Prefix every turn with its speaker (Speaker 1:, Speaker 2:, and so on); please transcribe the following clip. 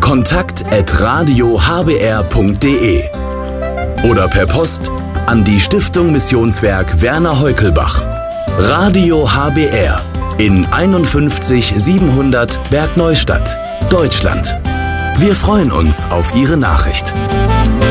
Speaker 1: kontakt@radiohbr.de oder per Post an die Stiftung Missionswerk Werner Heukelbach. Radio HBR in 51 700 Bergneustadt, Deutschland. Wir freuen uns auf Ihre Nachricht.